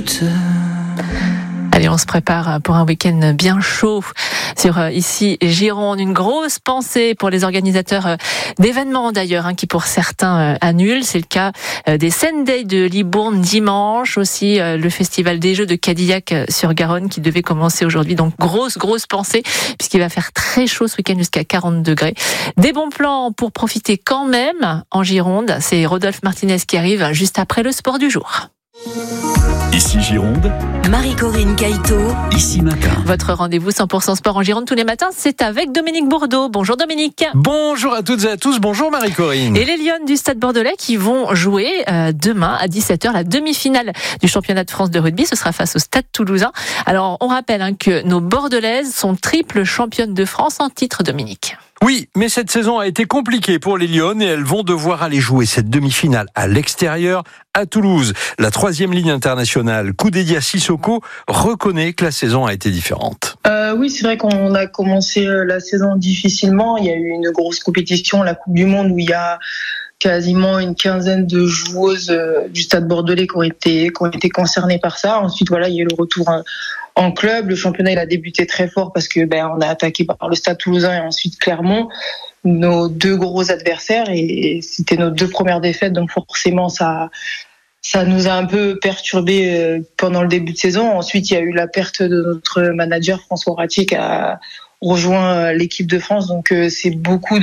Allez, on se prépare pour un week-end bien chaud sur ici Gironde. Une grosse pensée pour les organisateurs d'événements d'ailleurs, qui pour certains annulent. C'est le cas des Sundays de Libourne dimanche, aussi le festival des Jeux de Cadillac sur Garonne qui devait commencer aujourd'hui. Donc grosse pensée puisqu'il va faire très chaud ce week-end jusqu'à 40 degrés. Des bons plans pour profiter quand même en Gironde. C'est Rodolphe Martinez qui arrive juste après le sport du jour. Ici Gironde, Marie-Corinne Caïto, ici matin. Votre rendez-vous 100% sport en Gironde tous les matins, c'est avec Dominique Bourdeau. Bonjour Dominique. Bonjour à toutes et à tous, bonjour Marie-Corinne. Et les Lions du Stade Bordelais qui vont jouer demain à 17h la demi-finale du championnat de France de rugby. Ce sera face au Stade Toulousain. Alors on rappelle que nos Bordelaises sont triples championnes de France en titre, Dominique. Oui, mais cette saison a été compliquée pour les Lions et elles vont devoir aller jouer cette demi-finale à l'extérieur, à Toulouse. La troisième ligne internationale, Koudedia Sissoko, reconnaît que la saison a été différente. Oui, c'est vrai qu'on a commencé la saison difficilement. Il y a eu une grosse compétition, la Coupe du Monde, où il y a quasiment une quinzaine de joueuses du Stade Bordelais qui ont été concernées par ça. Ensuite, voilà, il y a eu le retour en club. Le championnat, il a débuté très fort parce que on a attaqué par le Stade Toulousain et ensuite Clermont, nos deux gros adversaires, et c'était nos deux premières défaites. Donc forcément, ça nous a un peu perturbé pendant le début de saison. Ensuite, il y a eu la perte de notre manager François Ratier qui a rejoint l'équipe de France. Donc c'est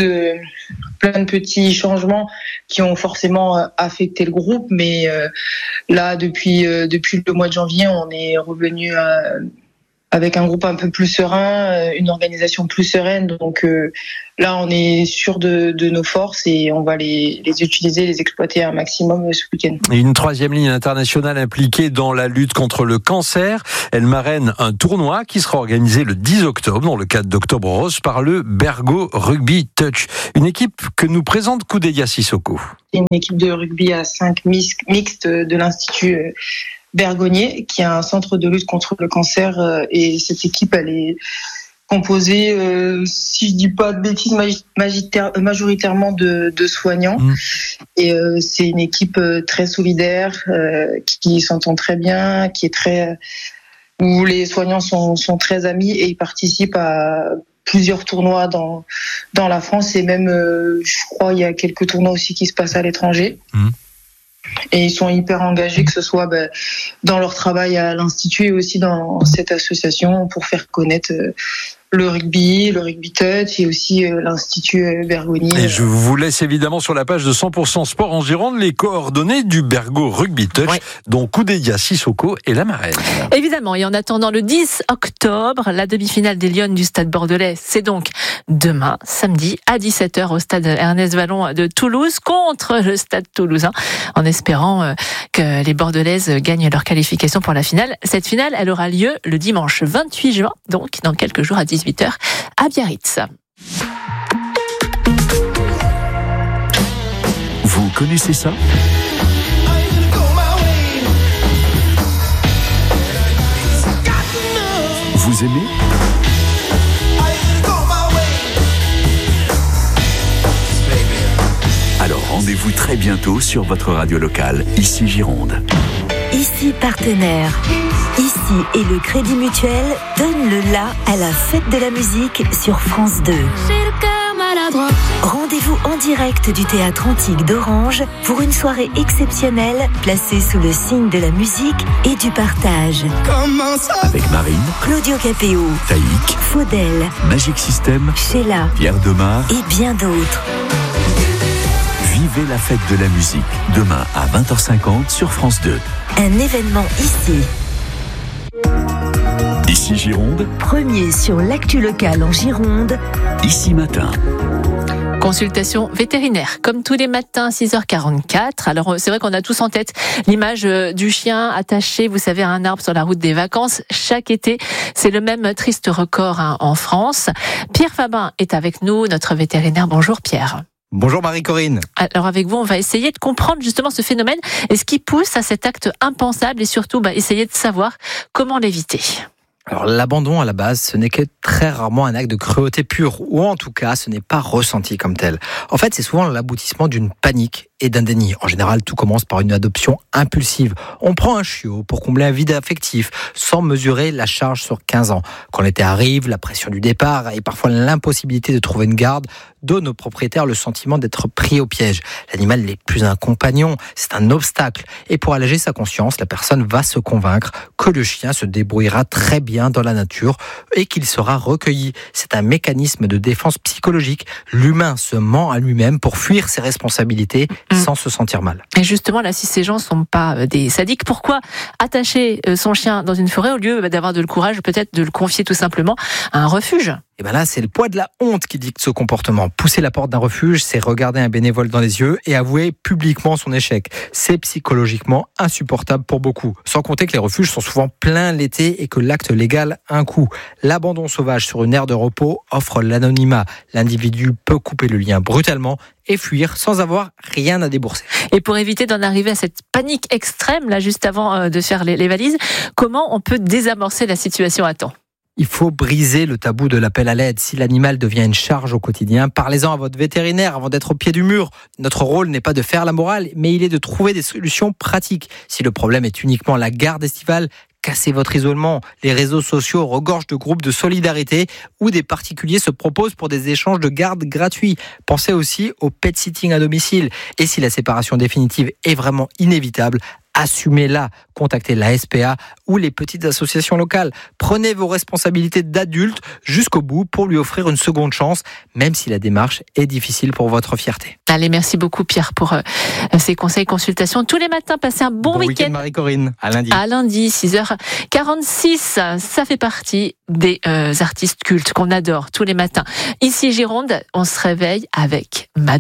plein de petits changements qui ont forcément affecté le groupe. Mais là, depuis le mois de janvier, on est revenu avec un groupe un peu plus serein, une organisation plus sereine. Donc là, on est sûr de nos forces et on va les utiliser, les exploiter un maximum ce week-end. Et une troisième ligne internationale impliquée dans la lutte contre le cancer. Elle marraine un tournoi qui sera organisé le 10 octobre dans le cadre d'Octobre Rose par le Bergo Rugby Touch. Une équipe que nous présente Koudedia Sissoko. C'est une équipe de rugby à 5 mixtes de l'Institut Bergonier, qui a un centre de lutte contre le cancer, et cette équipe, elle est composée, si je dis pas de bêtises, majoritairement de soignants. Et c'est une équipe très solidaire, qui s'entend très bien, où les soignants sont très amis et ils participent à plusieurs tournois dans la France, et même, je crois, il y a quelques tournois aussi qui se passent à l'étranger. Et ils sont hyper engagés, que ce soit dans leur travail à l'Institut et aussi dans cette association pour faire connaître le rugby touch et aussi l'Institut Bergonier. Et je vous laisse évidemment sur la page de 100% Sport en Gironde les coordonnées du Bergo Rugby Touch, dont Koudedia Sissoko est la marraine. Évidemment, et en attendant le 10 octobre, la demi-finale des Lions du Stade Bordelais, c'est donc demain, samedi, à 17h au stade Ernest Vallon de Toulouse contre le Stade Toulousain, en espérant que les Bordelaises gagnent leur qualification pour la finale. Cette finale, elle aura lieu le dimanche 28 juin, donc dans quelques jours à 18h à Biarritz. Vous connaissez ça ? Vous aimez ? Alors rendez-vous très bientôt sur votre radio locale, ici Gironde. ici partenaire. Ici et le Crédit Mutuel donne le la à la fête de la musique sur France 2. Rendez-vous en direct du Théâtre Antique d'Orange pour une soirée exceptionnelle placée sous le signe de la musique et du partage. Avec Marine, Claudio Capéo, Taïk, Faudel, Magic System, Sheila, Pierre Demar et bien d'autres. Vivez la fête de la musique demain à 20h50 sur France 2. Un événement ici. Ici Gironde, Premier sur l'actu locale en Gironde. ici matin. Consultation vétérinaire, comme tous les matins, 6h44. Alors, c'est vrai qu'on a tous en tête l'image du chien attaché, vous savez, à un arbre sur la route des vacances. Chaque été, c'est le même triste record en France. Pierre Fabin est avec nous, notre vétérinaire. Bonjour Pierre. Bonjour Marie-Corinne. Alors avec vous, on va essayer de comprendre justement ce phénomène et ce qui pousse à cet acte impensable et surtout essayer de savoir comment l'éviter. Alors l'abandon à la base, ce n'est que très rarement un acte de cruauté pure, ou en tout cas ce n'est pas ressenti comme tel. En fait, c'est souvent l'aboutissement d'une panique et d'un déni. En général, tout commence par une adoption impulsive. On prend un chiot pour combler un vide affectif, sans mesurer la charge sur 15 ans. Quand l'été arrive, la pression du départ et parfois l'impossibilité de trouver une garde donne au propriétaire le sentiment d'être pris au piège. L'animal n'est plus un compagnon, c'est un obstacle. Et pour alléger sa conscience, la personne va se convaincre que le chien se débrouillera très bien dans la nature et qu'il sera recueilli. C'est un mécanisme de défense psychologique. L'humain se ment à lui-même pour fuir ses responsabilités sans se sentir mal. Et justement, là, si ces gens ne sont pas des sadiques, pourquoi attacher son chien dans une forêt au lieu d'avoir le courage peut-être de le confier tout simplement à un refuge ? Et bien là, c'est le poids de la honte qui dicte ce comportement. Pousser la porte d'un refuge, c'est regarder un bénévole dans les yeux et avouer publiquement son échec. C'est psychologiquement insupportable pour beaucoup. Sans compter que les refuges sont souvent pleins l'été et que l'acte légal a un coût. L'abandon sauvage sur une aire de repos offre l'anonymat. L'individu peut couper le lien brutalement et fuir sans avoir rien à débourser. Et pour éviter d'en arriver à cette panique extrême, là, juste avant de faire les valises, comment on peut désamorcer la situation à temps ? Il faut briser le tabou de l'appel à l'aide. Si l'animal devient une charge au quotidien, parlez-en à votre vétérinaire avant d'être au pied du mur. Notre rôle n'est pas de faire la morale, mais il est de trouver des solutions pratiques. Si le problème est uniquement la garde estivale, cassez votre isolement. Les réseaux sociaux regorgent de groupes de solidarité où des particuliers se proposent pour des échanges de garde gratuits. Pensez aussi au pet sitting à domicile. Et si la séparation définitive est vraiment inévitable, assumez-la, contactez la SPA ou les petites associations locales. Prenez vos responsabilités d'adulte jusqu'au bout pour lui offrir une seconde chance, même si la démarche est difficile pour votre fierté. Allez, merci beaucoup Pierre pour ces conseils, consultations. Tous les matins, passez un bon week-end. Marie-Corinne, à lundi. À lundi, 6h46, ça fait partie des artistes cultes qu'on adore tous les matins. Ici Gironde, on se réveille avec Madonna.